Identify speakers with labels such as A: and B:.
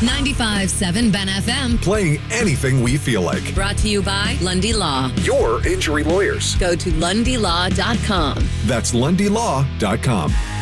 A: 95.7 Ben FM.
B: Playing anything we feel like.
A: Brought to you by Lundy Law.
B: Your injury lawyers.
A: Go to LundyLaw.com.
B: That's LundyLaw.com.